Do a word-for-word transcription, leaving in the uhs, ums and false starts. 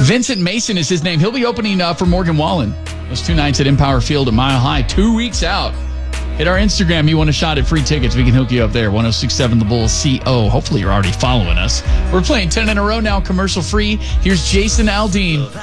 Vincent Mason is his name. He'll be opening uh, for Morgan Wallen. Those two nights at Empower Field at Mile High, two weeks out. Hit our Instagram. You want a shot at free tickets. We can hook you up there. ten sixty-seven The Bull C O. Hopefully you're already following us. We're playing ten in a row now, commercial free. Here's Jason Aldean.